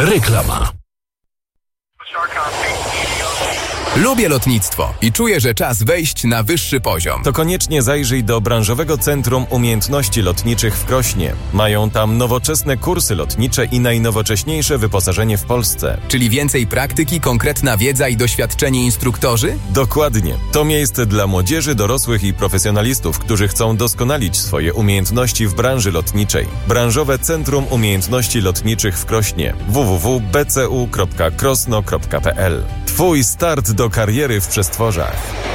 Reklama. Lubię lotnictwo i czuję, że czas wejść na wyższy poziom. To koniecznie zajrzyj do Branżowego Centrum Umiejętności Lotniczych w Krośnie. Mają tam nowoczesne kursy lotnicze i najnowocześniejsze wyposażenie w Polsce. Czyli więcej praktyki, konkretna wiedza i doświadczeni instruktorzy? Dokładnie. To miejsce dla młodzieży, dorosłych i profesjonalistów, którzy chcą doskonalić swoje umiejętności w branży lotniczej. Branżowe Centrum Umiejętności Lotniczych w Krośnie. www.bcu.krosno.pl. Twój start do kariery w przestworzach.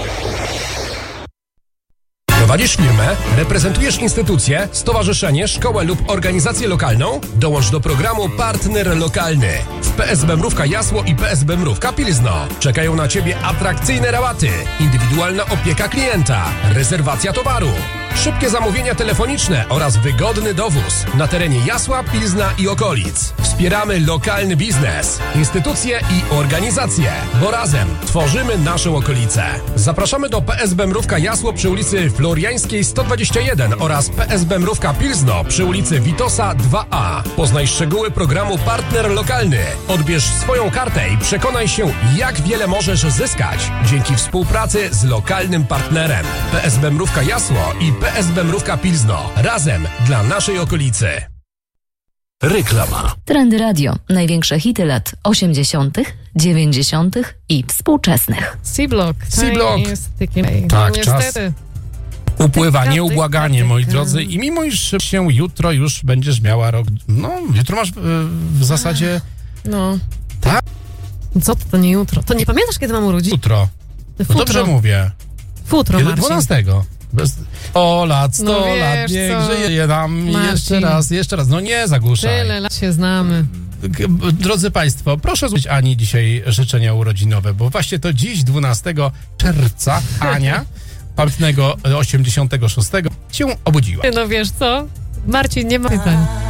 Prowadzisz firmę, reprezentujesz instytucję, stowarzyszenie, szkołę lub organizację lokalną? Dołącz do programu Partner Lokalny. W PSB Mrówka Jasło i PSB Mrówka Pilzno czekają na Ciebie atrakcyjne rabaty, indywidualna opieka klienta, rezerwacja towaru, szybkie zamówienia telefoniczne oraz wygodny dowóz na terenie Jasła, Pilzna i okolic. Wspieramy lokalny biznes, instytucje i organizacje, bo razem tworzymy naszą okolicę. Zapraszamy do PSB Mrówka Jasło przy ulicy Floriańskiej 121 oraz PSB Mrówka Pilzno przy ulicy Witosa 2A. Poznaj szczegóły programu Partner Lokalny. Odbierz swoją kartę i przekonaj się, jak wiele możesz zyskać dzięki współpracy z lokalnym partnerem. PSB Mrówka Jasło i PSB Mrówka Pilzno. Razem dla naszej okolicy. Reklama. Trendy Radio. Największe hity lat 80., 90. i współczesnych. C-Block. Tak, niestety. Upływa nieubłaganie, moi drodzy. I mimo, iż się jutro już będziesz miała rok... No, jutro masz w zasadzie... No. Tak? Co to nie jutro? To nie pamiętasz, kiedy mam urodzić? Jutro. No dobrze mówię. Futro, Kiedy? Marcin. 12. 100 lat, 100 No lat, niech żyje nam. Jeszcze raz. No nie zagłuszaj. Tyle lat się znamy. Drodzy Państwo, proszę złożyć Ani dzisiaj życzenia urodzinowe, bo właśnie to dziś, 12 czerwca, Ania, pamiętnego 86, się obudziła. No wiesz co? Marcin, nie ma pytań.